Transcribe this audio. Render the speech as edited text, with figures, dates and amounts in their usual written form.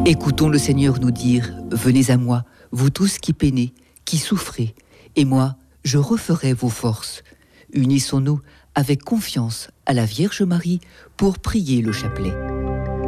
Écoutons le Seigneur nous dire, « Venez à moi, vous tous qui peinez, qui souffrez, et moi, je referai vos forces. » Unissons-nous avec confiance à la Vierge Marie pour prier le chapelet.